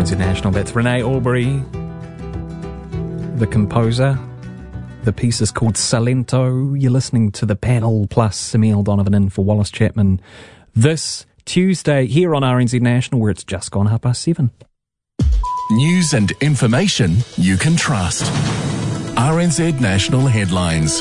RNZ National. That's Renee Aubrey, the composer. The piece is called Salento. You're listening to The Panel plus Emile Donovan in for Wallace Chapman this Tuesday here on RNZ National, where it's just gone 7:30. News and information you can trust. RNZ National Headlines.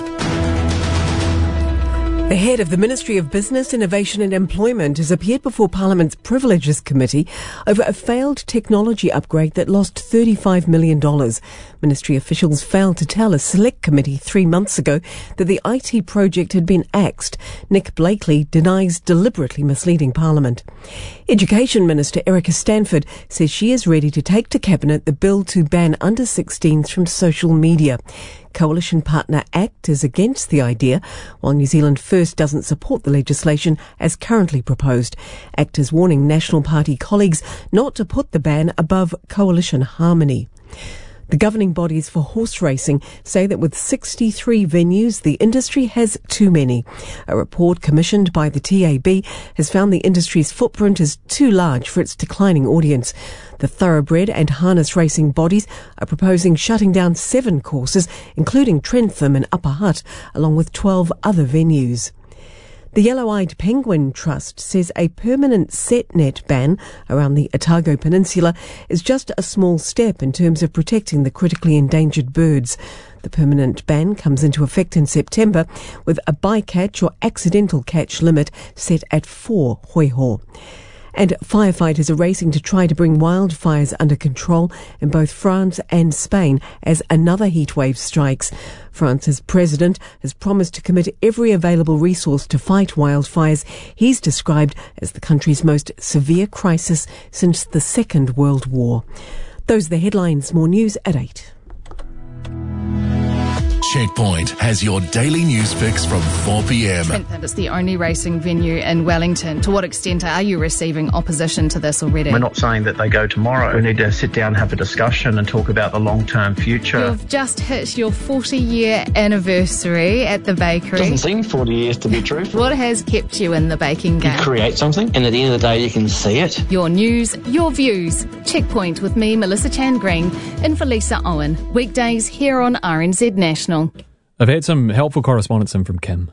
The head of the Ministry of Business, Innovation and Employment has appeared before Parliament's Privileges Committee over a failed technology upgrade that lost $35 million. Ministry officials failed to tell a select committee 3 months ago that the IT project had been axed. Nick Blakely denies deliberately misleading Parliament. Education Minister Erica Stanford says she is ready to take to Cabinet the bill to ban under-16s from social media. Coalition partner ACT is against the idea, while New Zealand First doesn't support the legislation as currently proposed. ACT is warning National Party colleagues not to put the ban above coalition harmony. The governing bodies for horse racing say that with 63 venues, the industry has too many. A report commissioned by the TAB has found the industry's footprint is too large for its declining audience. The thoroughbred and harness racing bodies are proposing shutting down 7 courses, including Trentham and Upper Hutt, along with 12 other venues. The Yellow-Eyed Penguin Trust says a permanent set net ban around the Otago Peninsula is just a small step in terms of protecting the critically endangered birds. The permanent ban comes into effect in September with a bycatch or accidental catch limit set at 4 hoiho. And firefighters are racing to try to bring wildfires under control in both France and Spain as another heatwave strikes. France's president has promised to commit every available resource to fight wildfires he's described as the country's most severe crisis since the Second World War. Those are the headlines. More news at 8. Checkpoint has your daily news fix from 4 p.m. Trentham is the only racing venue in Wellington. To what extent are you receiving opposition to this already? We're not saying that they go tomorrow. We need to sit down, have a discussion and talk about the long-term future. You've just hit your 40-year anniversary at the bakery. Doesn't seem 40 years to be true. What has kept you in the baking game? You create something and at the end of the day you can see it. Your news, your views. Checkpoint with me, Melissa Chan Green, in for Lisa Owen. Weekdays here on RNZ National. I've had some helpful correspondence in from Kim.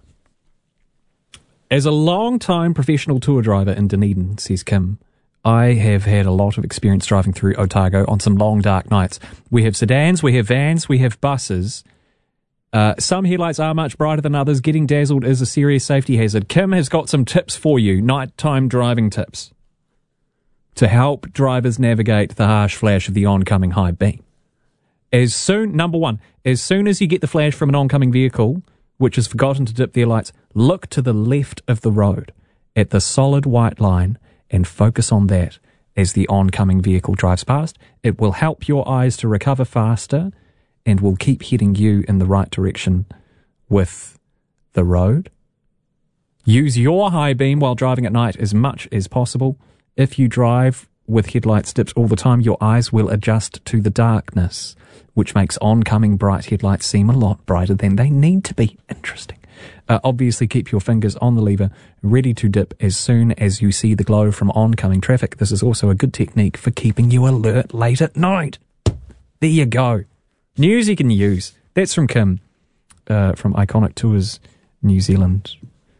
As a long-time professional tour driver in Dunedin, says Kim, I have had a lot of experience driving through Otago on some long, dark nights. We have sedans, we have vans, we have buses. Some headlights are much brighter than others. Getting dazzled is a serious safety hazard. Kim has got some tips for you, nighttime driving tips, to help drivers navigate the harsh flash of the oncoming high beam. Number one, as soon as you get the flash from an oncoming vehicle, which has forgotten to dip their lights, look to the left of the road at the solid white line and focus on that as the oncoming vehicle drives past. It will help your eyes to recover faster and will keep heading you in the right direction with the road. Use your high beam while driving at night as much as possible. If you drive with headlights dipped all the time, your eyes will adjust to the darkness, which makes oncoming bright headlights seem a lot brighter than they need to be. Interesting. Obviously, keep your fingers on the lever, ready to dip as soon as you see the glow from oncoming traffic. This is also a good technique for keeping you alert late at night. There you go. News you can use. That's from Kim, from Iconic Tours, New Zealand.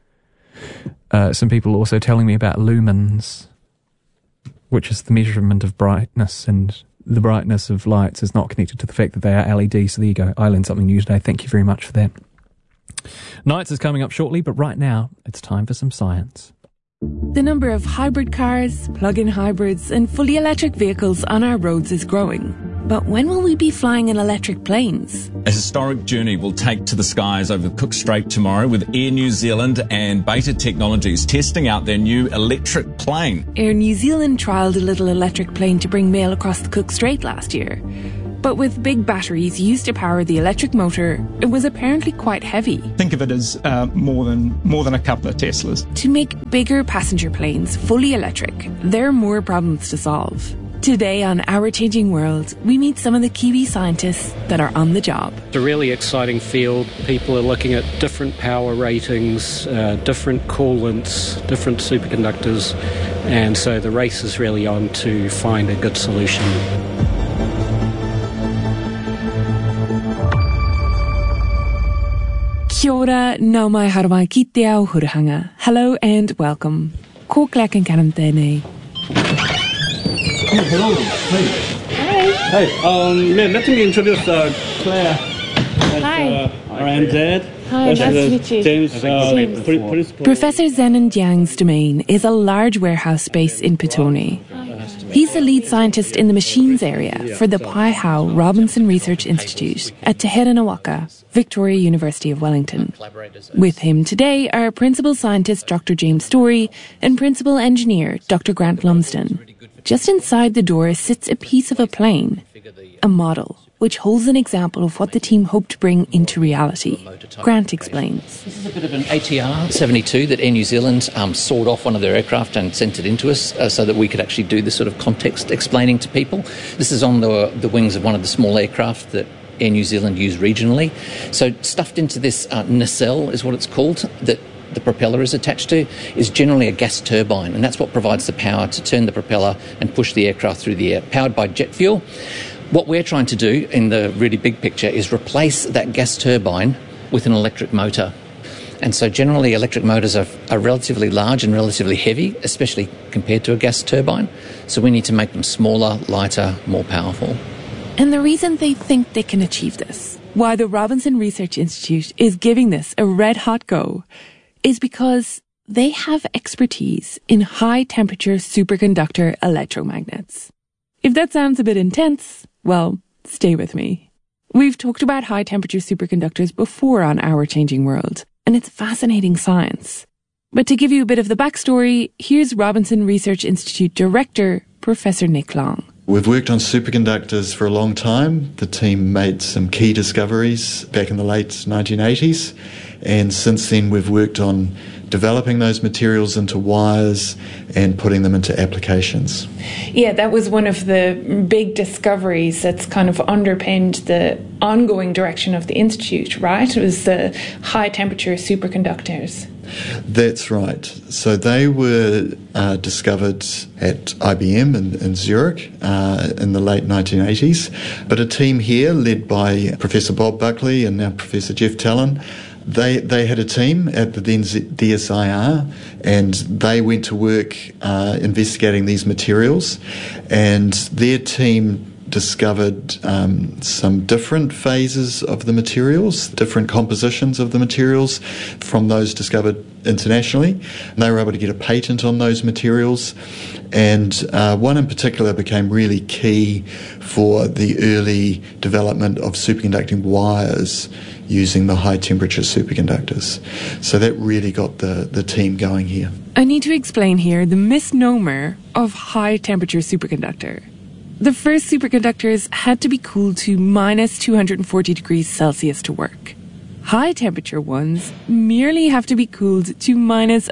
Some people also telling me about lumens, which is the measurement of brightness, and the brightness of lights is not connected to the fact that they are LED. So there you go. I learned something new today. Thank you very much for that. Nights is coming up shortly, but right now it's time for some science. The number of hybrid cars, plug-in hybrids and fully electric vehicles on our roads is growing. But when will we be flying in electric planes? A historic journey will take to the skies over Cook Strait tomorrow with Air New Zealand and Beta Technologies testing out their new electric plane. Air New Zealand trialled a little electric plane to bring mail across the Cook Strait last year. But with big batteries used to power the electric motor, it was apparently quite heavy. Think of it as more than a couple of Teslas. To make bigger passenger planes fully electric, there are more problems to solve. Today on Our Changing World, we meet some of the Kiwi scientists that are on the job. It's a really exciting field. People are looking at different power ratings, different coolants, different superconductors, And so the race is really on to find a good solution. Kia ora, nau mai harawai ki te ao hurahanga. Hello and welcome. Ko Claire and Karen tēnei. Hello. Hey. Hey. Let me introduce Claire. Hi. And Dad. Hi, nice to meet you. James. Professor Zenon Jiang's domain is a large warehouse space in Petone. He's the lead scientist in the machines area for the Pai Hao Robinson Research Institute at Te Heranawaka, Victoria University of Wellington. With him today are Principal Scientist Dr. James Story and Principal Engineer Dr. Grant Lumsden. Just inside the door sits a piece of a plane, a model, which holds an example of what the team hoped to bring into reality. Grant explains. This is a bit of an ATR 72 that Air New Zealand sawed off one of their aircraft and sent it into us so that we could actually do this sort of context explaining to people. This is on the wings of one of the small aircraft that Air New Zealand use regionally. So stuffed into this nacelle is what it's called, that the propeller is attached to, is generally a gas turbine, and that's what provides the power to turn the propeller and push the aircraft through the air, powered by jet fuel. What we're trying to do in the really big picture is replace that gas turbine with an electric motor. And so generally electric motors are relatively large and relatively heavy, especially compared to a gas turbine. So we need to make them smaller, lighter, more powerful. And the reason they think they can achieve this, why the Robinson Research Institute is giving this a red-hot go, is because they have expertise in high-temperature superconductor electromagnets. If that sounds a bit intense, well, stay with me. We've talked about high-temperature superconductors before on Our Changing World, and it's fascinating science. But to give you a bit of the backstory, here's Robinson Research Institute Director, Professor Nick Long. We've worked on superconductors for a long time. The team made some key discoveries back in the late 1980s, and since then we've worked on developing those materials into wires and putting them into applications. Yeah, that was one of the big discoveries that's kind of underpinned the ongoing direction of the Institute, right? It was the high-temperature superconductors. That's right. So they were discovered at IBM in Zurich in the late 1980s. But a team here led by Professor Bob Buckley and now Professor Jeff Talon, they had a team at the then DSIR, and they went to work investigating these materials, and their team discovered some different phases of the materials, different compositions of the materials from those discovered internationally. And they were able to get a patent on those materials, and one in particular became really key for the early development of superconducting wires using the high-temperature superconductors. So that really got the team going here. I need to explain here the misnomer of high-temperature superconductor. The first superconductors had to be cooled to minus 240 degrees Celsius to work. High-temperature ones merely have to be cooled to minus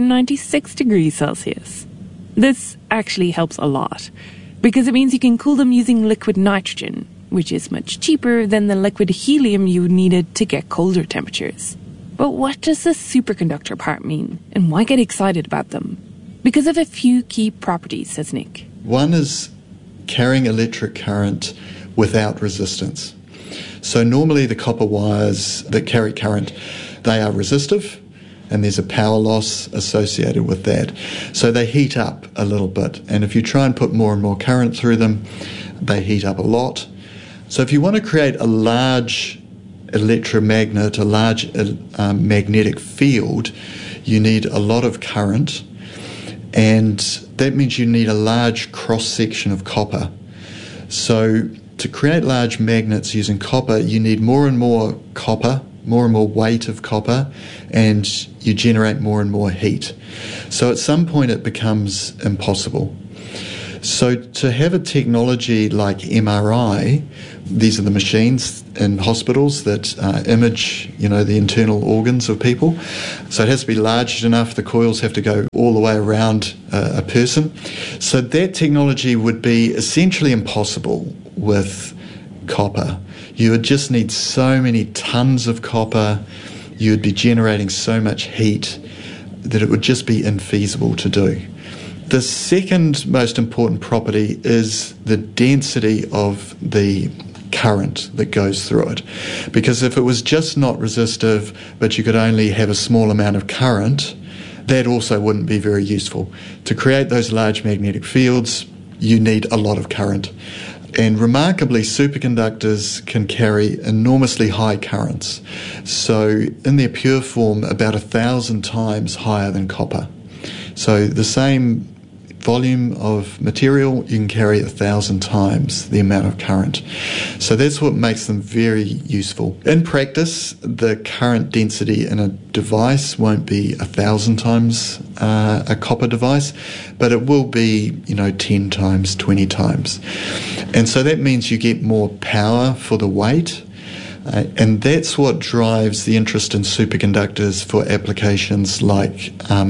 196 degrees Celsius. This actually helps a lot, because it means you can cool them using liquid nitrogen, which is much cheaper than the liquid helium you needed to get colder temperatures. But what does the superconductor part mean, and why get excited about them? Because of a few key properties, says Nick. One is carrying electric current without resistance. So normally the copper wires that carry current, they are resistive, and there's a power loss associated with that. So they heat up a little bit, and if you try and put more and more current through them, they heat up a lot. So if you want to create a large electromagnet, a large magnetic field, you need a lot of current, and that means you need a large cross-section of copper. So to create large magnets using copper, you need more and more copper, more and more weight of copper, and you generate more and more heat. So at some point it becomes impossible. So to have a technology like MRI, these are the machines in hospitals that image, the internal organs of people. So it has to be large enough, the coils have to go all the way around a person. So that technology would be essentially impossible with copper. You would just need so many tons of copper, you would be generating so much heat that it would just be infeasible to do. The second most important property is the density of the current that goes through it. Because if it was just not resistive, but you could only have a small amount of current, that also wouldn't be very useful. To create those large magnetic fields, you need a lot of current. And remarkably, superconductors can carry enormously high currents. So in their pure form, about 1,000 times higher than copper. So the same volume of material, you can carry 1,000 times the amount of current. So that's what makes them very useful. In practice, the current density in a device won't be 1,000 times a copper device, but it will be, 10 times, 20 times. And so that means you get more power for the weight. And that's what drives the interest in superconductors for applications like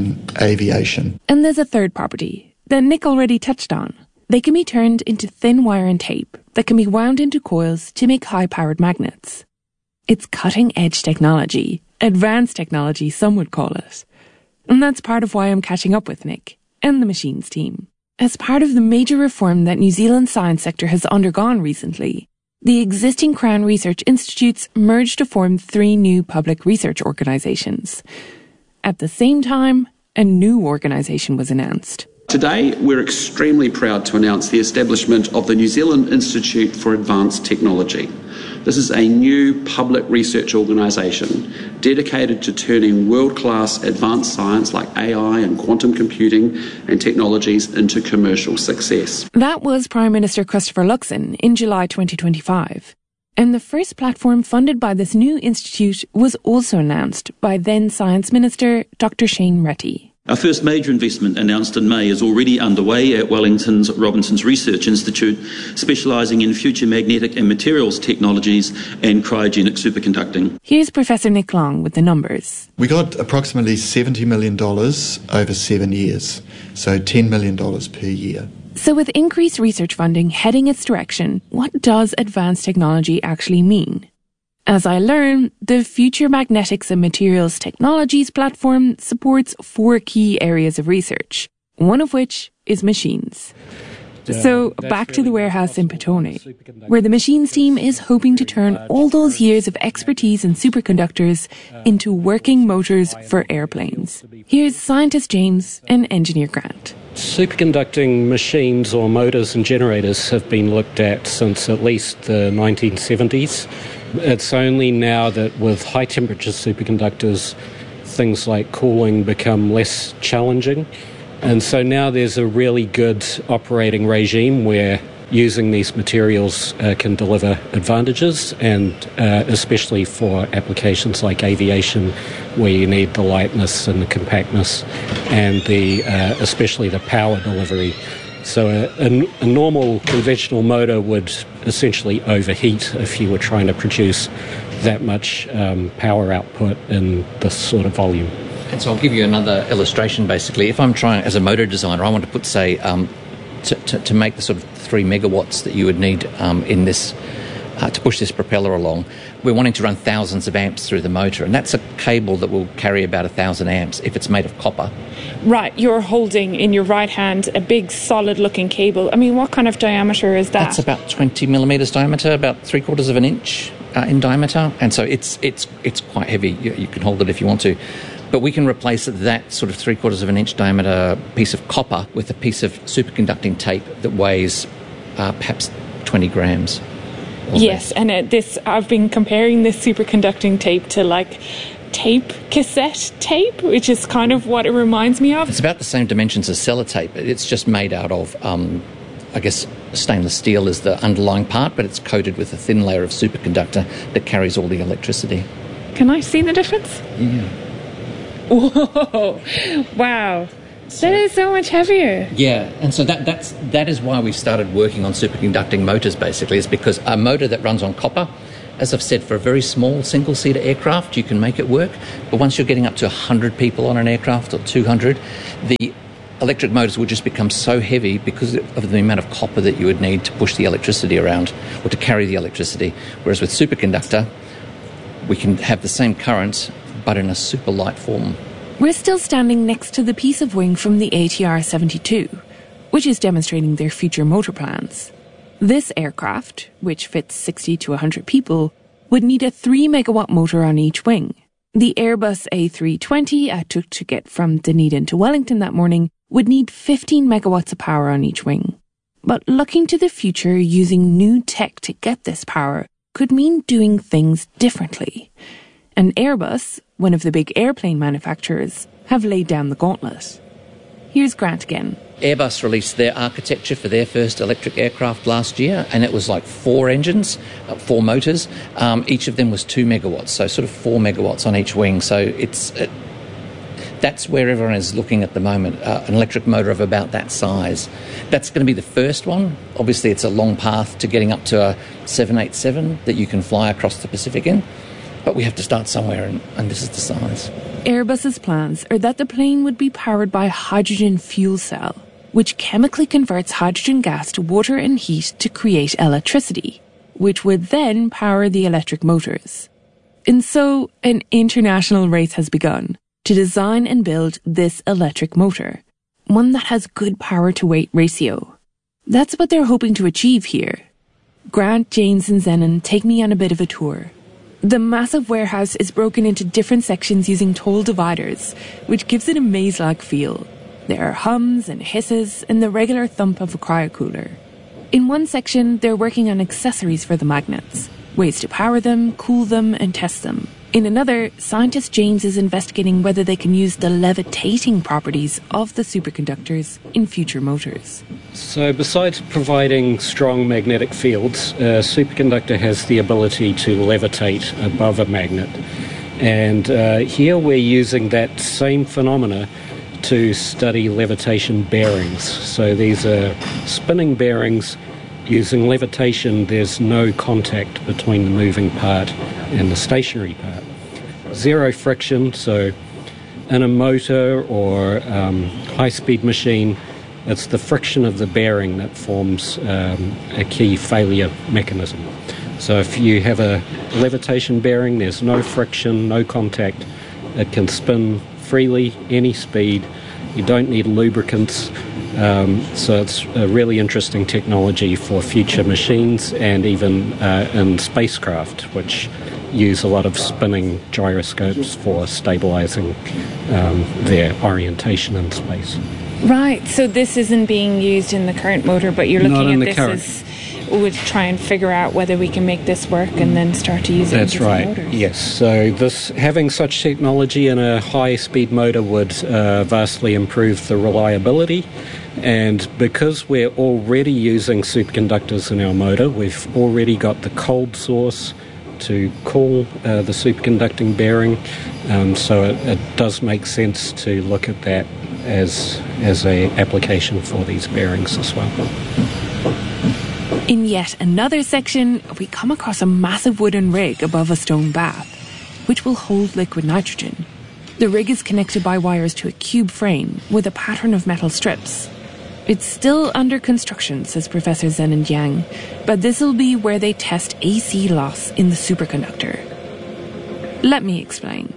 aviation. And there's a third property that Nick already touched on. They can be turned into thin wire and tape that can be wound into coils to make high-powered magnets. It's cutting-edge technology, advanced technology, some would call it. And that's part of why I'm catching up with Nick and the Machines team. As part of the major reform that New Zealand's science sector has undergone recently, the existing Crown Research Institutes merged to form 3 new public research organisations. At the same time, a new organisation was announced. Today, we're extremely proud to announce the establishment of the New Zealand Institute for Advanced Technology. This is a new public research organisation dedicated to turning world-class advanced science like AI and quantum computing and technologies into commercial success. That was Prime Minister Christopher Luxon in July 2025. And the first platform funded by this new institute was also announced by then Science Minister Dr. Shane Reti. Our first major investment, announced in May, is already underway at Wellington's Robinson's Research Institute, specialising in future magnetic and materials technologies and cryogenic superconducting. Here's Professor Nick Long with the numbers. We got approximately $70 million over 7 years, so $10 million per year. So with increased research funding heading its direction, what does advanced technology actually mean? As I learn, the Future Magnetics and Materials Technologies platform supports 4 key areas of research, one of which is machines. So back to the warehouse in Petone, where the Machines team is hoping to turn all those years of expertise in superconductors into working motors for airplanes. Here's scientist James and engineer Grant. Superconducting machines or motors and generators have been looked at since at least the 1970s. It's only now that with high-temperature superconductors, things like cooling become less challenging. And so now there's a really good operating regime where using these materials can deliver advantages, and especially for applications like aviation, where you need the lightness and the compactness and especially the power delivery. So a normal conventional motor would essentially overheat if you were trying to produce that much power output in this sort of volume. And so I'll give you another illustration, basically. If I'm trying, as a motor designer, I want to put, say, to make the sort of 3 megawatts that you would need in this, to push this propeller along, we're wanting to run thousands of amps through the motor, and that's a cable that will carry about 1,000 amps if it's made of copper. Right, you're holding in your right hand a big solid-looking cable. I mean, what kind of diameter is that? That's about 20 millimetres diameter, about 3/4 of an inch in diameter, and so it's quite heavy. You can hold it if you want to. But we can replace that sort of 3/4 of an inch diameter piece of copper with a piece of superconducting tape that weighs perhaps 20 grams. Yes, and I've been comparing this superconducting tape to cassette tape, which is kind of what it reminds me of. It's about the same dimensions as sellotape. It's just made out of, I guess, stainless steel is the underlying part, but it's coated with a thin layer of superconductor that carries all the electricity. Can I see the difference? Yeah. Whoa! Wow. That is so much heavier. Yeah, and so that is why we started working on superconducting motors, basically, is because a motor that runs on copper, as I've said, for a very small single-seater aircraft, you can make it work. But once you're getting up to 100 people on an aircraft or 200, the electric motors would just become so heavy because of the amount of copper that you would need to push the electricity around or to carry the electricity. Whereas with superconductor, we can have the same current but in a super light form. We're still standing next to the piece of wing from the ATR-72, which is demonstrating their future motor plans. This aircraft, which fits 60 to 100 people, would need a 3-megawatt motor on each wing. The Airbus A320 I took to get from Dunedin to Wellington that morning would need 15 megawatts of power on each wing. But looking to the future using new tech to get this power could mean doing things differently. And Airbus, one of the big airplane manufacturers, have laid down the gauntlet. Here's Grant again. Airbus released their architecture for their first electric aircraft last year, and it was like 4 engines, 4 motors. Each of them was 2 megawatts, so sort of 4 megawatts on each wing. So that's where everyone is looking at the moment, an electric motor of about that size. That's going to be the first one. Obviously, it's a long path to getting up to a 787 that you can fly across the Pacific in. But we have to start somewhere, and this is the size. Airbus's plans are that the plane would be powered by a hydrogen fuel cell, which chemically converts hydrogen gas to water and heat to create electricity, which would then power the electric motors. And so, an international race has begun to design and build this electric motor, one that has good power-to-weight ratio. That's what they're hoping to achieve here. Grant, James and Zenon take me on a bit of a tour. The massive warehouse is broken into different sections using tall dividers, which gives it a maze-like feel. There are hums and hisses and the regular thump of a cryocooler. In one section, they're working on accessories for the magnets, ways to power them, cool them, and test them. In another, scientist James is investigating whether they can use the levitating properties of the superconductors in future motors. So besides providing strong magnetic fields, a superconductor has the ability to levitate above a magnet. And here we're using that same phenomena to study levitation bearings. So these are spinning bearings. Using levitation, there's no contact between the moving part and the stationary part. Zero friction, so in a motor or high-speed machine, it's the friction of the bearing that forms a key failure mechanism. So if you have a levitation bearing, there's no friction, no contact. It can spin freely, any speed. You don't need lubricants. So it's a really interesting technology for future machines and even in spacecraft, which use a lot of spinning gyroscopes for stabilizing their orientation in space. Right, so this isn't being used in the current motor, but you're looking at this would try and figure out whether we can make this work and then start to use it in different motors. Yes. So this having such technology in a high-speed motor would vastly improve the reliability. And because we're already using superconductors in our motor, we've already got the cold source to cool the superconducting bearing. So it does make sense to look at that as a application for these bearings as well. In yet another section, we come across a massive wooden rig above a stone bath, which will hold liquid nitrogen. The rig is connected by wires to a cube frame with a pattern of metal strips. It's still under construction, says Professor Zenon Yang, but this will be where they test AC loss in the superconductor. Let me explain.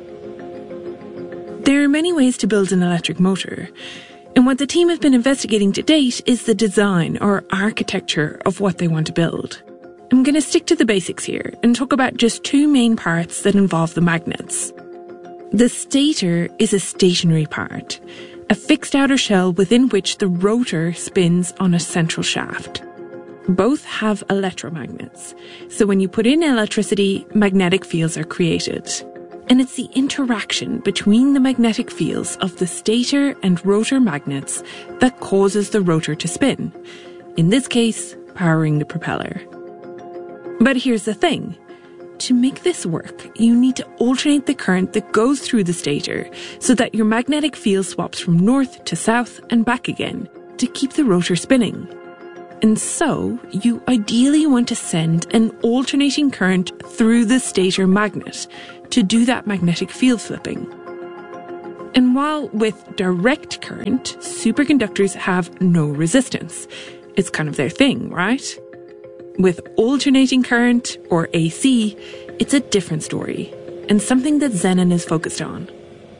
There are many ways to build an electric motor, and what the team have been investigating to date is the design or architecture of what they want to build. I'm going to stick to the basics here and talk about just two main parts that involve the magnets. The stator is a stationary part, a fixed outer shell within which the rotor spins on a central shaft. Both have electromagnets, so when you put in electricity, magnetic fields are created. And it's the interaction between the magnetic fields of the stator and rotor magnets that causes the rotor to spin, in this case, powering the propeller. But here's the thing. To make this work, you need to alternate the current that goes through the stator so that your magnetic field swaps from north to south and back again to keep the rotor spinning. And so, you ideally want to send an alternating current through the stator magnet to do that magnetic field flipping. And while with direct current, superconductors have no resistance, it's kind of their thing, right? With alternating current, or AC, it's a different story, and something that Zenon is focused on.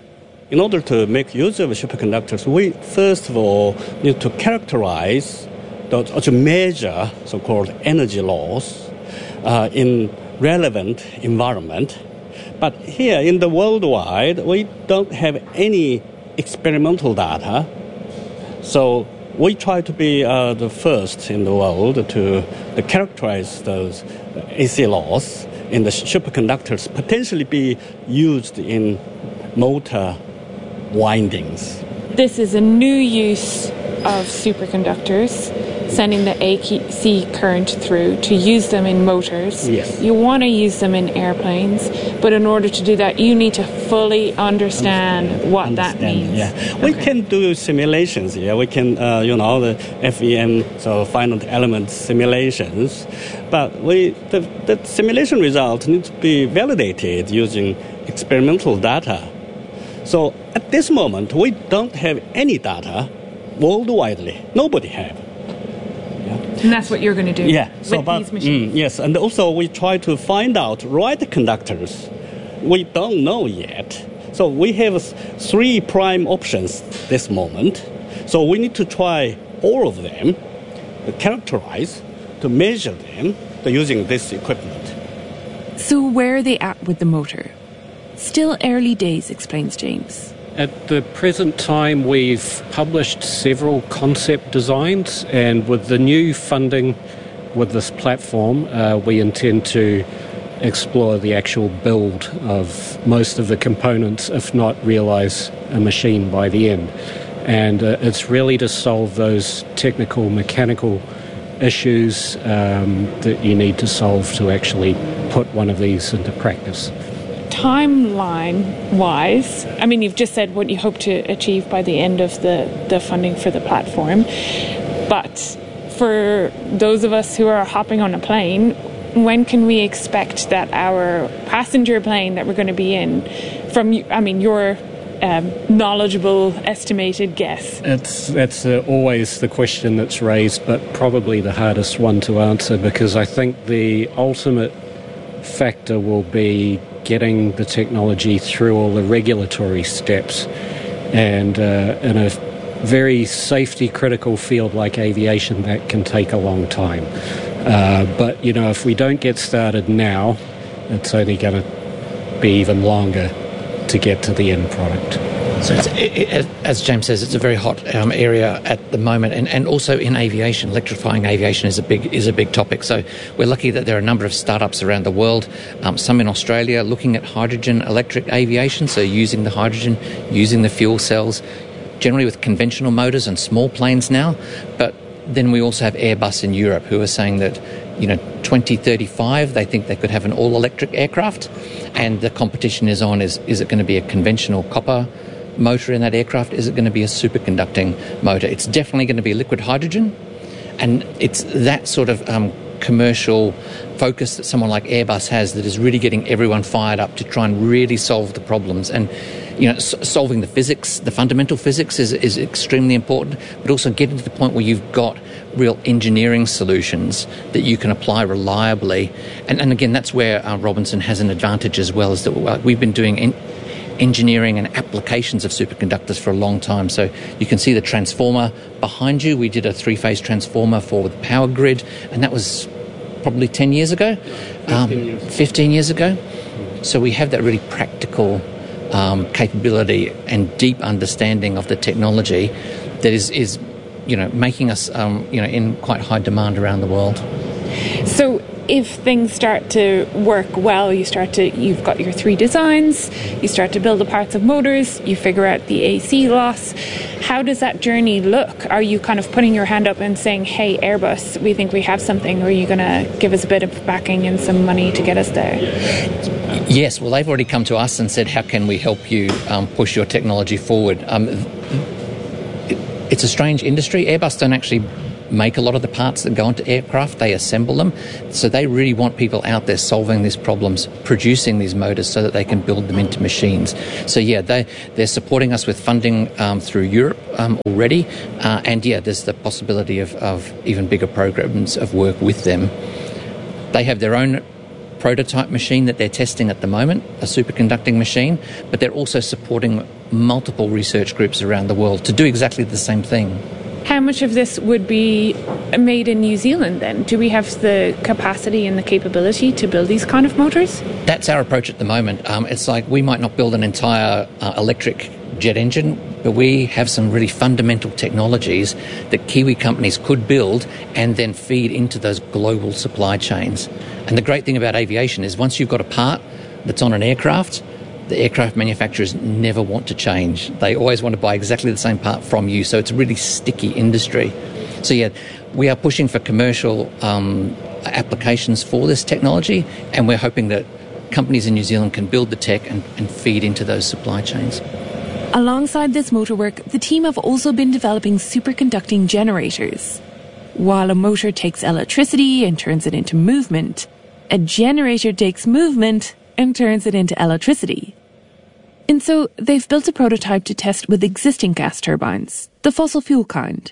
in order to make use of superconductors, we first of all need to characterize, to measure so-called energy loss in relevant environment. But here in the worldwide, we don't have any experimental data. So we try to be the first in the world to characterize those AC loss in the superconductors, potentially be used in motor windings. This is a new use of superconductors, sending the AC current through to use them in motors. Yes. You want to use them in airplanes, but in order to do that, you need to fully understand what that means. Yeah. We can do simulations. Yeah, we can, the FEM, so finite element simulations. But the simulation results need to be validated using experimental data. So at this moment, we don't have any data worldwide. Nobody have. And that's what you're going to do with these machines. Yes, and also we try to find out right conductors. We don't know yet. So we have 3 prime options this moment. So we need to try all of them, to characterize, to measure them using this equipment. So where are they at with the motor? Still early days, explains James. At the present time, we've published several concept designs, and with the new funding with this platform, we intend to explore the actual build of most of the components, if not realise a machine by the end. And it's really to solve those technical, mechanical issues that you need to solve to actually put one of these into practice. Timeline-wise, I mean, you've just said what you hope to achieve by the end of the funding for the platform. But for those of us who are hopping on a plane, when can we expect that our passenger plane that we're going to be in, from, your knowledgeable estimated guess? That's always the question that's raised, but probably the hardest one to answer, because I think the ultimate factor will be getting the technology through all the regulatory steps, and in a very safety critical field like aviation, that can take a long time. But if we don't get started now, it's only going to be even longer to get to the end product. So as James says, it's a very hot area at the moment, and also in aviation, electrifying aviation is a big topic. So we're lucky that there are a number of startups around the world, some in Australia, looking at hydrogen electric aviation, so using the hydrogen, using the fuel cells, generally with conventional motors and small planes now. But then we also have Airbus in Europe, who are saying that 2035 they think they could have an all-electric aircraft, and the competition is on, is it going to be a conventional copper motor in that aircraft? Is it going to be a superconducting motor? It's definitely going to be liquid hydrogen, and it's that sort of commercial focus that someone like Airbus has that is really getting everyone fired up to try and really solve the problems. And solving the physics, the fundamental physics is extremely important, but also getting to the point where you've got real engineering solutions that you can apply reliably. And again, that's where Robinson has an advantage as well, is that we've been doing engineering and applications of superconductors for a long time. So you can see the transformer behind you. We did a 3-phase transformer for the power grid, and that was probably 10 years ago, 15 years ago. So we have that really practical capability and deep understanding of the technology that is making us in quite high demand around the world. So if things start to work well, you've got your 3 designs, you start to build the parts of motors, you figure out the AC loss. How does that journey look? Are you kind of putting your hand up and saying, hey, Airbus, we think we have something, or are you going to give us a bit of backing and some money to get us there? Yes, well, they've already come to us and said, how can we help you push your technology forward? It's a strange industry. Airbus don't actually make a lot of the parts that go into aircraft. They assemble them. So they really want people out there solving these problems, producing these motors so that they can build them into machines. So yeah, they're supporting us with funding through Europe already. And yeah, there's the possibility of even bigger programs of work with them. They have their own prototype machine that they're testing at the moment, a superconducting machine, but they're also supporting multiple research groups around the world to do exactly the same thing. How much of this would be made in New Zealand then? Do we have the capacity and the capability to build these kind of motors? That's our approach at the moment. It's like we might not build an entire electric jet engine, but we have some really fundamental technologies that Kiwi companies could build and then feed into those global supply chains. And the great thing about aviation is once you've got a part that's on an aircraft, the aircraft manufacturers never want to change. They always want to buy exactly the same part from you, so it's a really sticky industry. So yeah, we are pushing for commercial applications for this technology, and we're hoping that companies in New Zealand can build the tech and feed into those supply chains. Alongside this motor work, the team have also been developing superconducting generators. While a motor takes electricity and turns it into movement, a generator takes movement and turns it into electricity. And so they've built a prototype to test with existing gas turbines, the fossil fuel kind.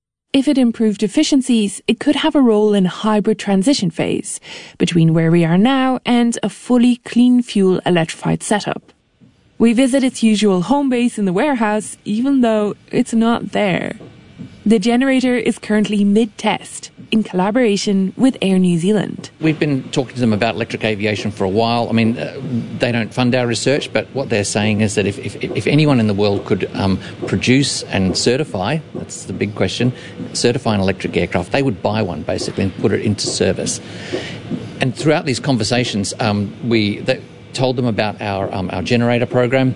If it improved efficiencies, it could have a role in a hybrid transition phase between where we are now and a fully clean fuel electrified setup. We visit its usual home base in the warehouse, even though it's not there. The generator is currently mid-test in collaboration with Air New Zealand. We've been talking to them about electric aviation for a while. I mean, they don't fund our research, but what they're saying is that if anyone in the world could produce and certify, that's the big question, certify an electric aircraft, they would buy one basically and put it into service. And throughout these conversations, they told them about our generator program,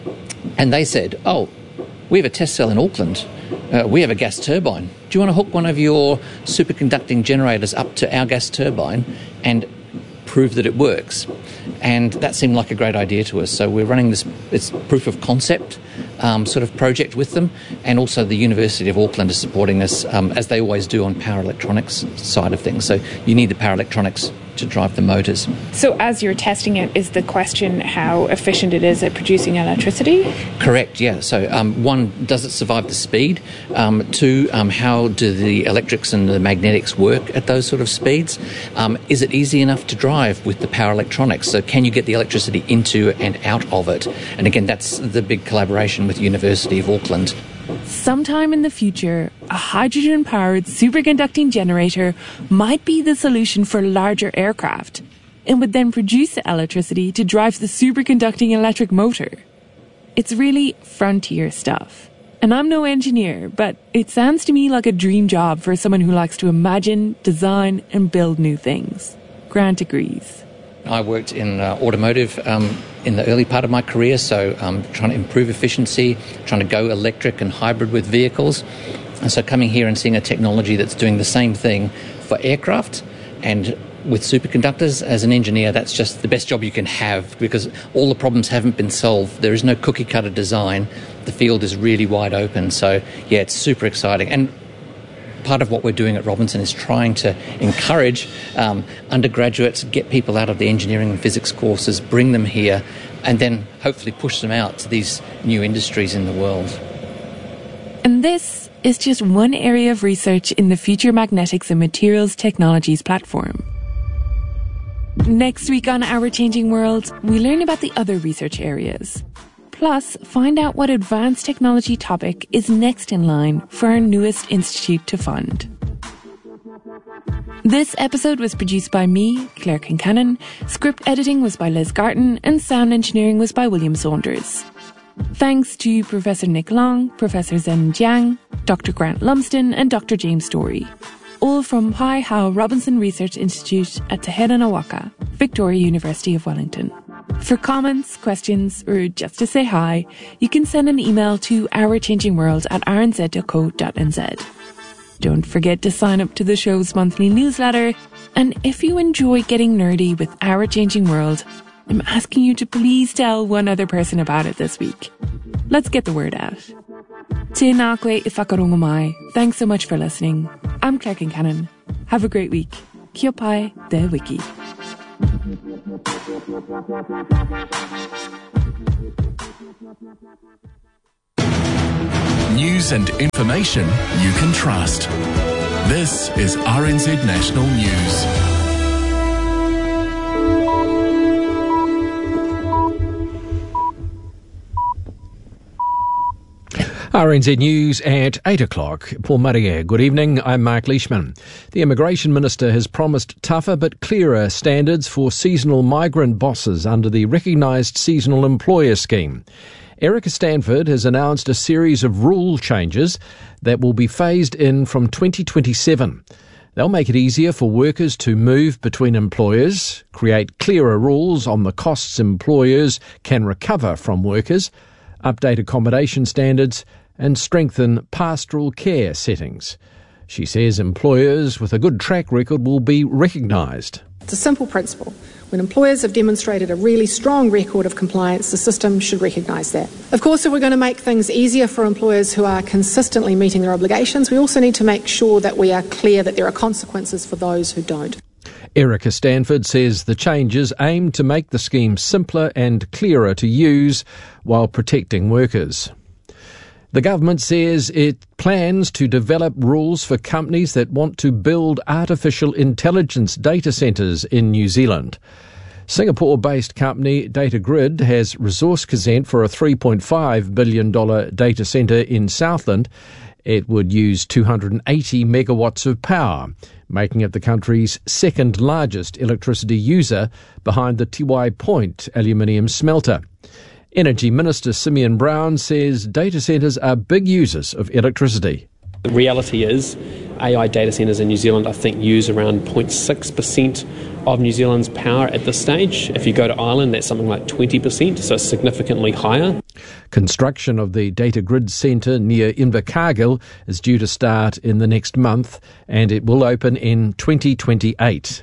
and they said, oh, we have a test cell in Auckland. We have a gas turbine. Do you want to hook one of your superconducting generators up to our gas turbine and prove that it works? And that seemed like a great idea to us. So we're running this proof of concept sort of project with them, and also the University of Auckland is supporting us, as they always do on power electronics side of things. So you need the power electronics to drive the motors. So as you're testing it, is the question how efficient it is at producing electricity? Correct, yeah. So one, does it survive the speed? Two, how do the electrics and the magnetics work at those sort of speeds? Is it easy enough to drive with the power electronics? So can you get the electricity into and out of it? And again, that's the big collaboration with the University of Auckland. Sometime in the future, a hydrogen-powered superconducting generator might be the solution for larger aircraft and would then produce the electricity to drive the superconducting electric motor. It's really frontier stuff. And I'm no engineer, but it sounds to me like a dream job for someone who likes to imagine, design and build new things. Grant agrees. I worked in automotive in the early part of my career, so trying to improve efficiency, trying to go electric and hybrid with vehicles. And so coming here and seeing a technology that's doing the same thing for aircraft and with superconductors, as an engineer, that's just the best job you can have, because all the problems haven't been solved. There is no cookie-cutter design. The field is really wide open. So, yeah, it's super exciting. And part of what we're doing at Robinson is trying to encourage undergraduates, get people out of the engineering and physics courses, bring them here, and then hopefully push them out to these new industries in the world. And this is just one area of research in the Future Magnetics and Materials Technologies platform. Next week on Our Changing World, we learn about the other research areas. Plus, find out what advanced technology topic is next in line for our newest institute to fund. This episode was produced by me, Claire Kincannon, script editing was by Liz Garton, and sound engineering was by William Saunders. Thanks to Professor Nick Long, Professor Zen Jiang, Dr. Grant Lumsden, and Dr. James Story. All from Pai Hao Robinson Research Institute at Te Heranawaka, Victoria University of Wellington. For comments, questions, or just to say hi, you can send an email to ourchangingworld@rnz.co.nz. Don't forget to sign up to the show's monthly newsletter, and if you enjoy getting nerdy with Our Changing World, I'm asking you to please tell one other person about it this week. Let's get the word out. Tēnā koe I whakarongo mai. Thanks so much for listening. I'm Claire Kincannon. Have a great week. Kia pai te wiki. News and information you can trust. This is RNZ National News. RNZ News at 8 o'clock. Paul Maria, good evening. I'm Mark Leishman. The Immigration Minister has promised tougher but clearer standards for seasonal migrant bosses under the recognised seasonal employer scheme. Erica Stanford has announced a series of rule changes that will be phased in from 2027. They'll make it easier for workers to move between employers, create clearer rules on the costs employers can recover from workers, update accommodation standards and strengthen pastoral care settings. She says employers with a good track record will be recognised. It's a simple principle. When employers have demonstrated a really strong record of compliance, the system should recognise that. Of course, if we're going to make things easier for employers who are consistently meeting their obligations, we also need to make sure that we are clear that there are consequences for those who don't. Erica Stanford says the changes aim to make the scheme simpler and clearer to use while protecting workers. The government says it plans to develop rules for companies that want to build artificial intelligence data centres in New Zealand. Singapore-based company DataGrid has resource consent for a $3.5 billion data centre in Southland. It would use 280 megawatts of power, making it the country's second largest electricity user behind the Tiwai Point aluminium smelter. Energy Minister Simeon Brown says data centres are big users of electricity. The reality is AI data centres in New Zealand, I think, use around 0.6% of New Zealand's power at this stage. If you go to Ireland, that's something like 20%, so significantly higher. Construction of the DataGrid Centre near Invercargill is due to start in the next month, and it will open in 2028.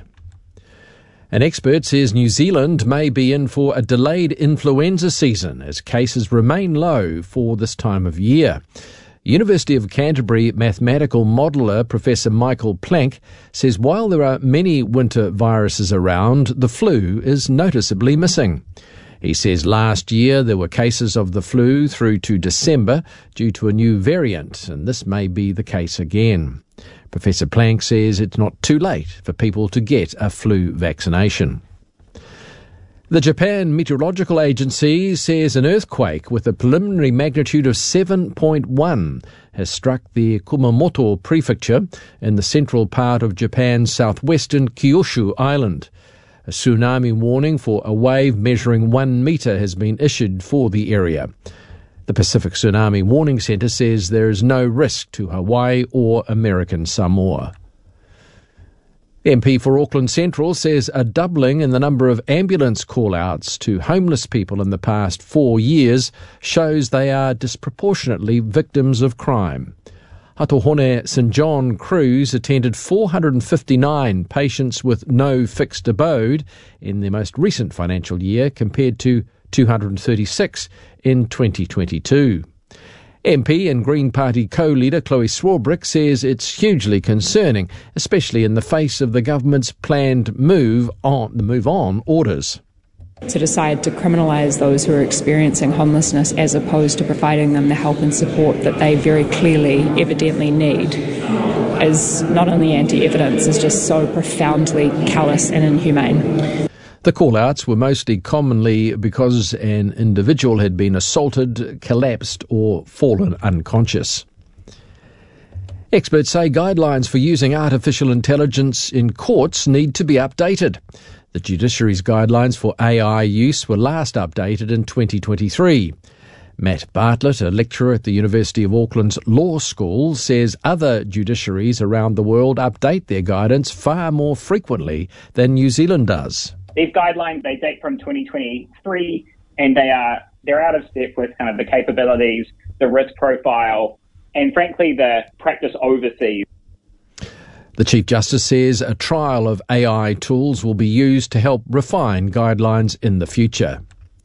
An expert says New Zealand may be in for a delayed influenza season as cases remain low for this time of year. University of Canterbury mathematical modeller Professor Michael Planck says while there are many winter viruses around, the flu is noticeably missing. He says last year there were cases of the flu through to December due to a new variant, and this may be the case again. Professor Planck says it's not too late for people to get a flu vaccination. The Japan Meteorological Agency says an earthquake with a preliminary magnitude of 7.1 has struck the Kumamoto prefecture in the central part of Japan's southwestern Kyushu Island. A tsunami warning for a wave measuring 1 metre has been issued for the area. The Pacific Tsunami Warning Centre says there is no risk to Hawaii or American Samoa. MP for Auckland Central says a doubling in the number of ambulance call-outs to homeless people in the past 4 years shows they are disproportionately victims of crime. Hatohone St John Cruise attended 459 patients with no fixed abode in the most recent financial year compared to 236 in 2022. MP and Green Party co-leader Chloe Swarbrick says it's hugely concerning, especially in the face of the government's planned move on orders. To decide to criminalise those who are experiencing homelessness as opposed to providing them the help and support that they very clearly, evidently need is not only anti-evidence, it's just so profoundly callous and inhumane. The call-outs were mostly commonly because an individual had been assaulted, collapsed or fallen unconscious. Experts say guidelines for using artificial intelligence in courts need to be updated. The judiciary's guidelines for AI use were last updated in 2023. Matt Bartlett, a lecturer at the University of Auckland's Law School, says other judiciaries around the world update their guidance far more frequently than New Zealand does. These guidelines, they date from 2023, and they're out of step with kind of the capabilities, the risk profile, and frankly, the practice overseas. The Chief Justice says a trial of AI tools will be used to help refine guidelines in the future.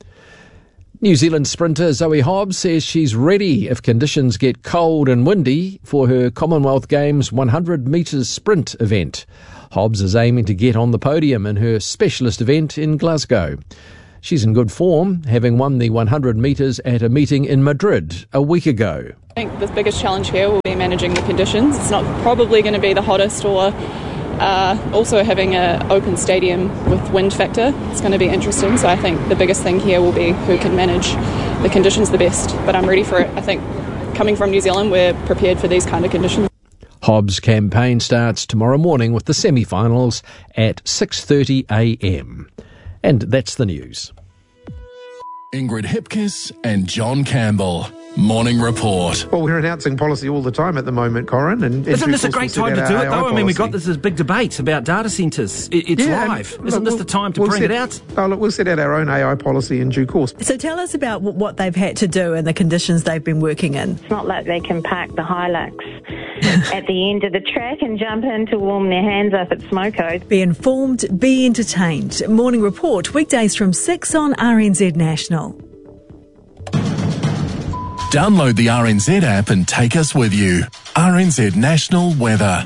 New Zealand sprinter Zoe Hobbs says she's ready if conditions get cold and windy for her Commonwealth Games 100 metres sprint event. Hobbs is aiming to get on the podium in her specialist event in Glasgow. She's in good form, having won the 100 metres at a meeting in Madrid a week ago. I think the biggest challenge here will be managing the conditions. It's not probably going to be the hottest or also having an open stadium with wind factor. It's going to be interesting. So I think the biggest thing here will be who can manage the conditions the best. But I'm ready for it. I think coming from New Zealand, we're prepared for these kind of conditions. Hobbs' campaign starts tomorrow morning with the semi-finals at 6:30am. And that's the news. Ingrid Hipkiss and John Campbell. Morning Report. Well, we're announcing policy all the time at the moment, Corin. And isn't this a great time to do it, though? I mean, we've got this big debate about data centres. It's live. Isn't this the time to bring it out? Oh, look, we'll set out our own AI policy in due course. So tell us about what they've had to do and the conditions they've been working in. It's not like they can park the Hilux at the end of the track and jump in to warm their hands up at Smoko. Be informed, be entertained. Morning Report, weekdays from 6 on RNZ National. Download the RNZ app and take us with you. RNZ National Weather.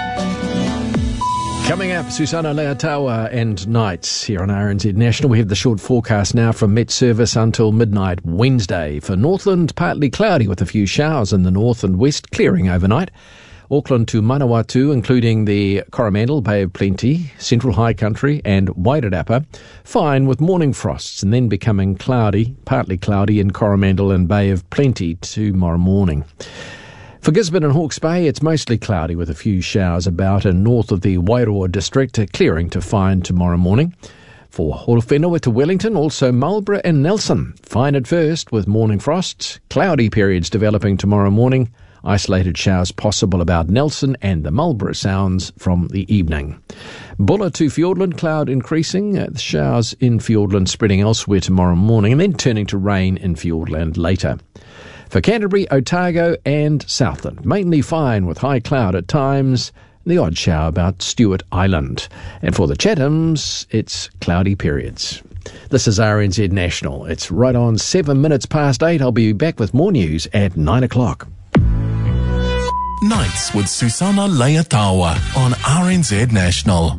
Coming up, Susana Leatawa and nights here on RNZ National. We have the short forecast now from Met Service until midnight Wednesday. For Northland, partly cloudy with a few showers in the north and west, clearing overnight. Auckland to Manawatu, including the Coromandel, Bay of Plenty, Central High Country and Wairarapa, fine with morning frosts and then becoming cloudy, partly cloudy in Coromandel and Bay of Plenty tomorrow morning. For Gisborne and Hawke's Bay, it's mostly cloudy with a few showers about and north of the Wairoa district, clearing to fine tomorrow morning. For Horowhenua to Wellington, also Marlborough and Nelson, fine at first with morning frosts, cloudy periods developing tomorrow morning. Isolated showers possible about Nelson and the Marlborough Sounds from the evening. Bulla to Fiordland, cloud increasing. The showers in Fiordland spreading elsewhere tomorrow morning and then turning to rain in Fiordland later. For Canterbury, Otago and Southland, mainly fine with high cloud at times. The odd shower about Stewart Island. And for the Chathams, it's cloudy periods. This is RNZ National. It's right on 7 minutes past 8. I'll be back with more news at 9 o'clock. Nights with Susana Leatawa on RNZ National.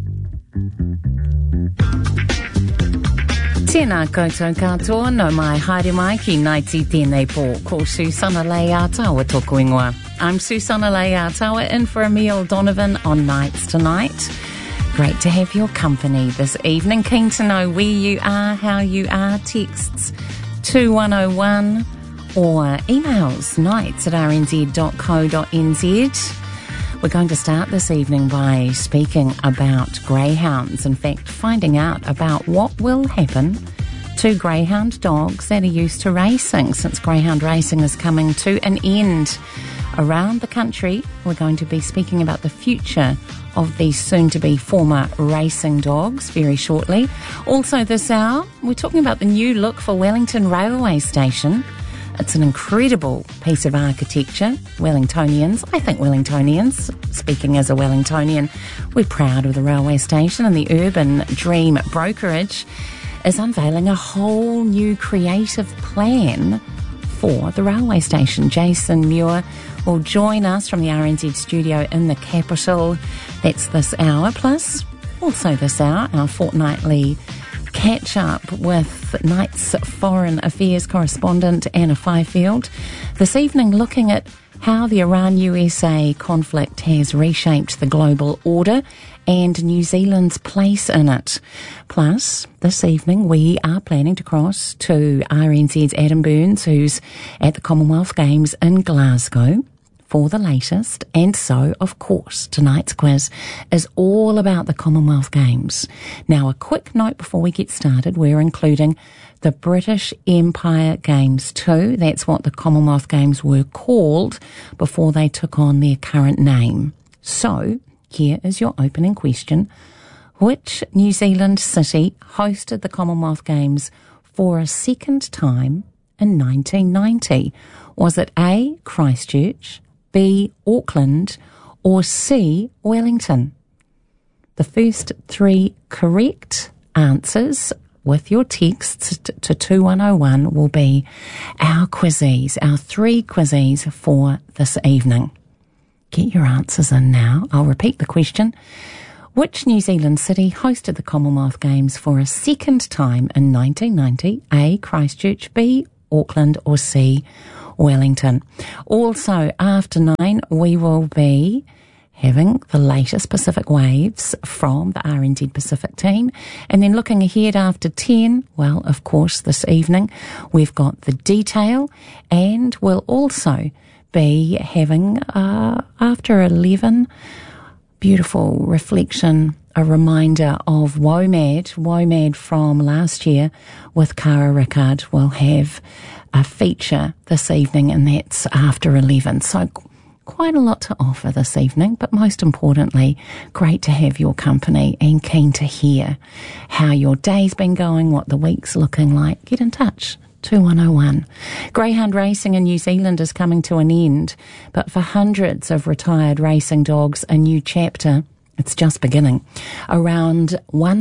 Tēnā koutou katoa, no mai haere mai ki naiti tēnei pō, ko Susana Leatawa tōku ingoa. I'm Susana Leatawa in for Emile Donovan on Nights Tonight. Great to have your company this evening. Keen to know where you are, how you are. Texts 2101 or emails nights@rnz.co.nz. We're going to start this evening by speaking about greyhounds. In fact, finding out about what will happen to greyhound dogs that are used to racing. Since greyhound racing is coming to an end around the country, we're going to be speaking about the future of these soon-to-be former racing dogs very shortly. Also this hour, we're talking about the new look for Wellington Railway Station. It's an incredible piece of architecture. Wellingtonians, I think Wellingtonians, speaking as a Wellingtonian, we're proud of the railway station, and the Urban Dream Brokerage is unveiling a whole new creative plan for the railway station. Jason Muir will join us from the RNZ studio in the capital. That's this hour. Plus, also this hour, our fortnightly catch up with Night's Foreign Affairs correspondent Anna Fifield. This evening looking at how the Iran-USA conflict has reshaped the global order and New Zealand's place in it. Plus, this evening we are planning to cross to RNZ's Adam Burns, who's at the Commonwealth Games in Glasgow for the latest. And so, of course, tonight's quiz is all about the Commonwealth Games. Now, a quick note before we get started, we're including the British Empire Games too. That's what the Commonwealth Games were called before they took on their current name. So, here is your opening question. Which New Zealand city hosted the Commonwealth Games for a second time in 1990? Was it A, Christchurch, B, Auckland, or C, Wellington? The first three correct answers with your texts to 2101 will be our quizzes, our three quizzes for this evening. Get your answers in now. I'll repeat the question. Which New Zealand city hosted the Commonwealth Games for a second time in 1990? A, Christchurch, B, Auckland, or C, Wellington? Also, after 9, we will be having the latest Pacific waves from the RNZ Pacific team. And then looking ahead after 10, well, of course, this evening we've got the detail, and we'll also be having, after 11, beautiful reflection, a reminder of WOMAD from last year with Cara Rickard. We'll have a feature this evening, and that's after 11. So quite a lot to offer this evening, but most importantly, great to have your company and keen to hear how your day's been going, what the week's looking like. Get in touch. 2101. Greyhound racing in New Zealand is coming to an end, but for hundreds of retired racing dogs, a new chapter. It's just beginning. Around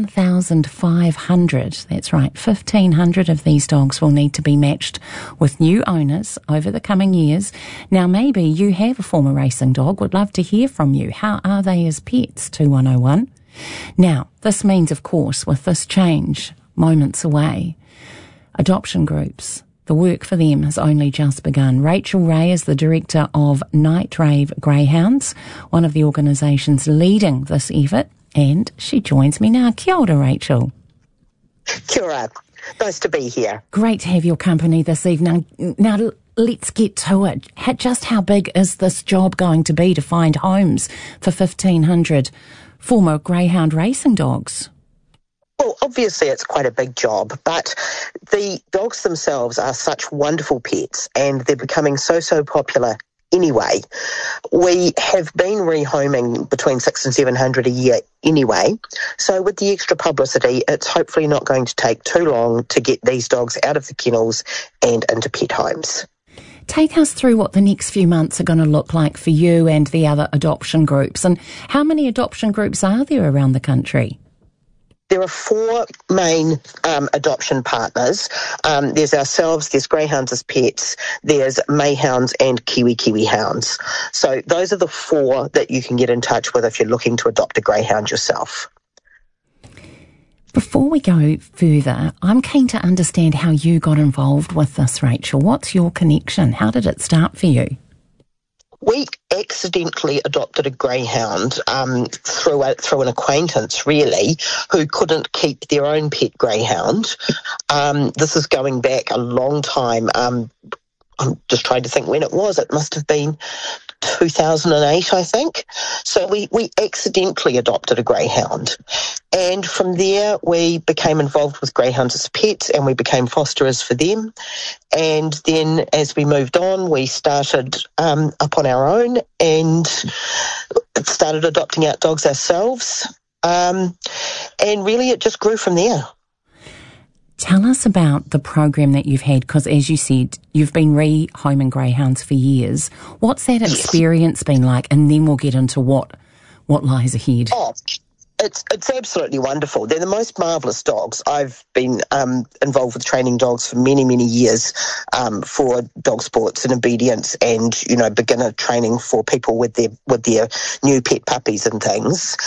1,500, that's right, 1,500 of these dogs will need to be matched with new owners over the coming years. Now, maybe you have a former racing dog. Would love to hear from you. How are they as pets? 2101. Now, this means, of course, with this change, moments away, adoption groups. The work for them has only just begun. Rachel Ray is the director of Night Rave Greyhounds, one of the organisations leading this effort, and she joins me now. Kia ora, Rachel. Kia ora. Nice to be here. Great to have your company this evening. Now, let's get to it. Just how big is this job going to be to find homes for 1,500 former greyhound racing dogs? Well, obviously it's quite a big job, but the dogs themselves are such wonderful pets and they're becoming so popular anyway. We have been rehoming between 600 and 700 a year anyway, so with the extra publicity, it's hopefully not going to take too long to get these dogs out of the kennels and into pet homes. Take us through what the next few months are going to look like for you and the other adoption groups, and how many adoption groups are there around the country? There are 4 main adoption partners. There's ourselves, there's Greyhounds as Pets, there's Mayhounds and Kiwi Hounds. So those are the 4 that you can get in touch with if you're looking to adopt a greyhound yourself. Before we go further, I'm keen to understand how you got involved with this, Rachel. What's your connection? How did it start for you? We accidentally adopted a greyhound through an acquaintance, really, who couldn't keep their own pet greyhound. This is going back a long time. I'm just trying to think when it was. It must have been 2008, I think. So we accidentally adopted a greyhound. And from there, we became involved with Greyhounds as Pets and we became fosterers for them. And then as we moved on, we started up on our own and started adopting out dogs ourselves. And really it just grew from there. Tell us about the program that you've had, because as you said, you've been rehoming greyhounds for years. What's that experience been like? And then we'll get into what lies ahead. Oh, it's absolutely wonderful. They're the most marvellous dogs. I've been involved with training dogs for many, many years for dog sports and obedience and, beginner training for people with their new pet puppies and things.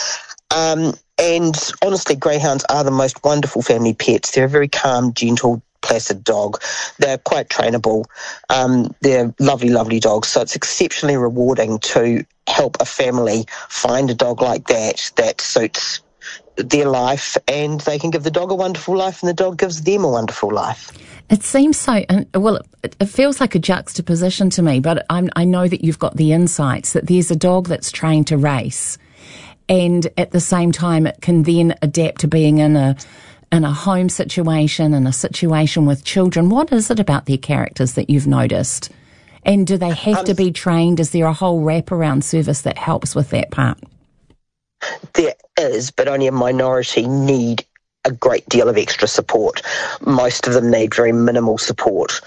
And honestly, greyhounds are the most wonderful family pets. They're a very calm, gentle, placid dog. They're quite trainable. They're lovely, lovely dogs. So it's exceptionally rewarding to help a family find a dog like that suits their life, and they can give the dog a wonderful life and the dog gives them a wonderful life. It seems so, it feels like a juxtaposition to me, but I know that you've got the insights that there's a dog that's trained to race, and at the same time it can then adapt to being in a home situation, in a situation with children. What is it about their characters that you've noticed? And do they have to be trained? Is there a whole wraparound service that helps with that part? There is, but only a minority need a great deal of extra support. Most of them need very minimal support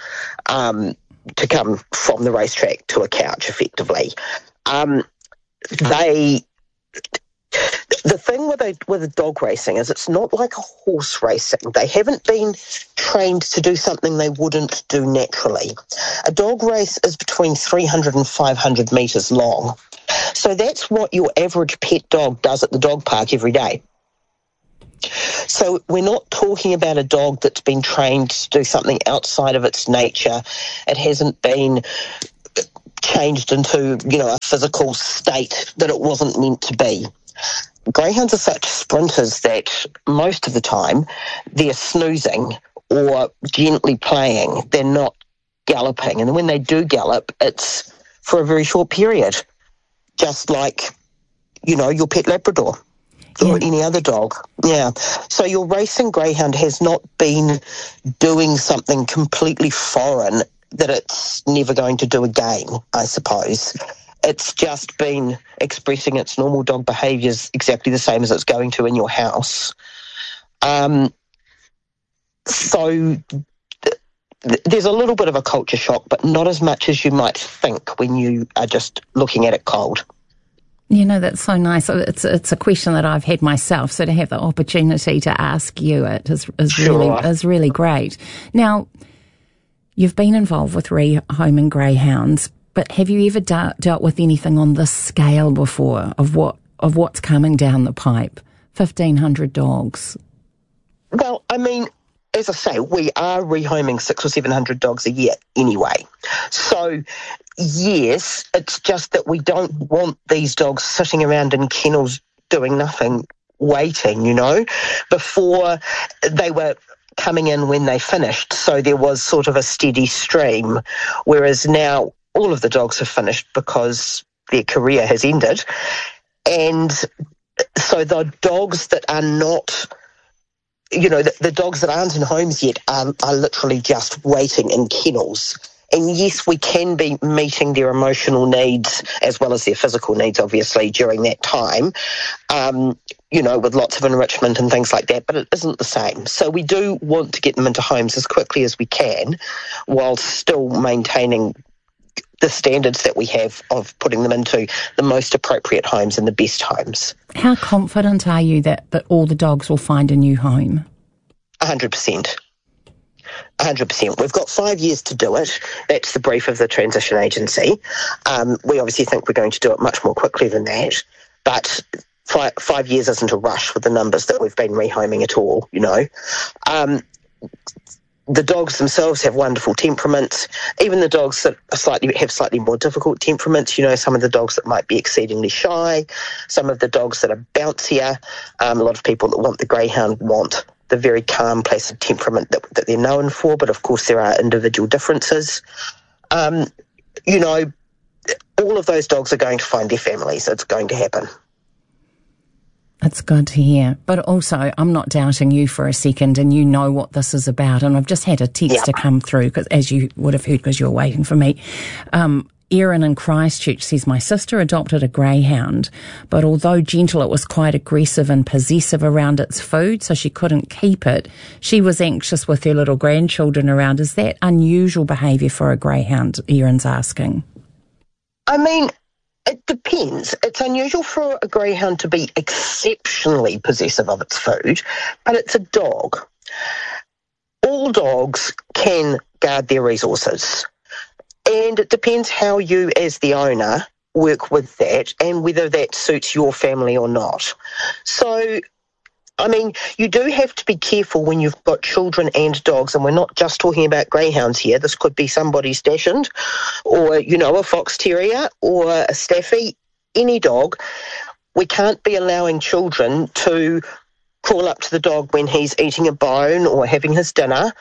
to come from the racetrack to a couch, effectively. The thing with dog racing is it's not like a horse racing. They haven't been trained to do something they wouldn't do naturally. A dog race is between 300 and 500 metres long. So that's what your average pet dog does at the dog park every day. So we're not talking about a dog that's been trained to do something outside of its nature. It hasn't been changed into, a physical state that it wasn't meant to be. Greyhounds are such sprinters that most of the time they're snoozing or gently playing. They're not galloping. And when they do gallop, it's for a very short period, just like, your pet Labrador or any other dog. Yeah. So your racing greyhound has not been doing something completely foreign that it's never going to do again, I suppose. It's just been expressing its normal dog behaviours exactly the same as it's going to in your house. So there's a little bit of a culture shock, but not as much as you might think when you are just looking at it cold. That's so nice. It's a question that I've had myself, so to have the opportunity to ask you it is really great. Now, you've been involved with rehoming greyhounds, but have you ever dealt with anything on this scale before of what's coming down the pipe? 1,500 dogs. Well, I mean, as I say, we are rehoming 600 or 700 dogs a year anyway. So, yes, it's just that we don't want these dogs sitting around in kennels doing nothing, waiting, Before they were coming in when they finished, so there was sort of a steady stream, whereas now all of the dogs have finished because their career has ended. And so the dogs that are not, the dogs that aren't in homes yet are literally just waiting in kennels. And yes, we can be meeting their emotional needs as well as their physical needs, obviously, during that time, with lots of enrichment and things like that, but it isn't the same. So we do want to get them into homes as quickly as we can while still maintaining the standards that we have of putting them into the most appropriate homes and the best homes. How confident are you that all the dogs will find a new home? 100%. 100%. We've got 5 years to do it. That's the brief of the transition agency. We obviously think we're going to do it much more quickly than that, but 5 years isn't a rush with the numbers that we've been rehoming at all, The dogs themselves have wonderful temperaments. Even the dogs that have slightly more difficult temperaments, some of the dogs that might be exceedingly shy, some of the dogs that are bouncier. A lot of people that want the greyhound want the very calm, placid temperament that they're known for, but of course there are individual differences. All of those dogs are going to find their families. It's going to happen. It's good to hear. But also, I'm not doubting you for a second, and you know what this is about. And I've just had a text to come through, because as you would have heard because you were waiting for me. Erin in Christchurch says, my sister adopted a greyhound, but although gentle, it was quite aggressive and possessive around its food, so she couldn't keep it. She was anxious with her little grandchildren around. Is that unusual behaviour for a greyhound? Erin's asking. I mean, it depends. It's unusual for a greyhound to be exceptionally possessive of its food, but it's a dog. All dogs can guard their resources. And it depends how you, as the owner, work with that and whether that suits your family or not. So, I mean, you do have to be careful when you've got children and dogs, and we're not just talking about greyhounds here. This could be somebody's dachshund or, a fox terrier or a staffy, any dog. We can't be allowing children to crawl up to the dog when he's eating a bone or having his dinner.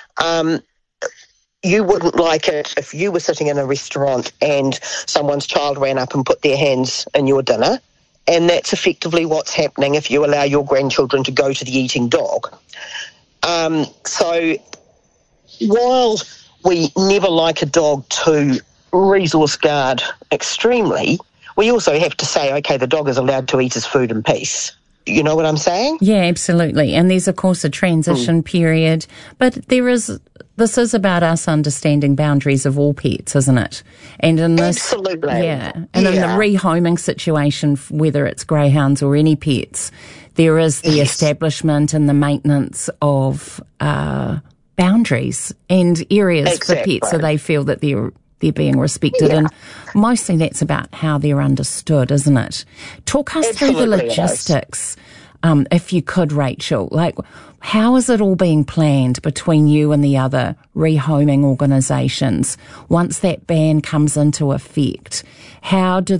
You wouldn't like it if you were sitting in a restaurant and someone's child ran up and put their hands in your dinner, and that's effectively what's happening if you allow your grandchildren to go to the eating dog. So while we never like a dog to resource guard extremely, we also have to say, okay, the dog is allowed to eat his food in peace. You know what I'm saying? Yeah, absolutely. And there's, of course, a transition period, but this is about us understanding boundaries of all pets, isn't it? And in this, absolutely. Yeah. And in the rehoming situation, whether it's greyhounds or any pets, there is the establishment and the maintenance of boundaries and areas for pets, so they feel that they're being respected, and mostly that's about how they're understood, isn't it? Talk us through the logistics. if you could, Rachel, like, how is it all being planned between you and the other rehoming organisations once that ban comes into effect? How do